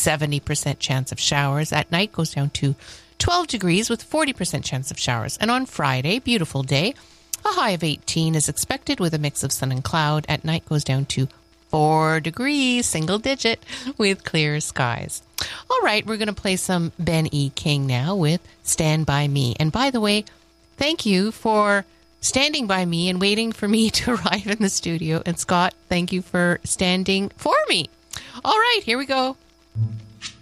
70% chance of showers. At night goes down to 12 degrees with 40% chance of showers. And on Friday, beautiful day, a high of 18 is expected with a mix of sun and cloud. At night goes down to 4 degrees, single digit, with clear skies. All right, we're going to play some Ben E. King now with Stand By Me. And by the way, thank you for standing by me and waiting for me to arrive in the studio. And Scott, thank you for standing for me. All right, here we go.